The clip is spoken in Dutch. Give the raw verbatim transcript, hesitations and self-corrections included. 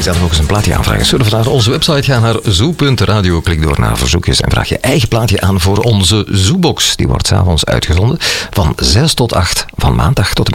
zelf nog eens een plaatje aanvragen. Surf naar onze website, ga naar zoo punt radio, klik door naar verzoekjes en vraag je eigen plaatje aan voor onze Zoobox. Die wordt s'avonds uitgezonden van zes tot acht, van maandag tot en met